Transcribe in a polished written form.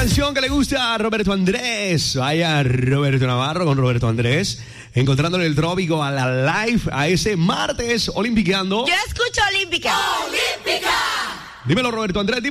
canción que le gusta a Roberto Andrés. Vaya Roberto Navarro con Roberto Andrés. Encontrándole el trópico a la live a ese martes Olimpiqueando. Yo escucho Olímpica. ¡Olímpica! Dímelo, Roberto Andrés.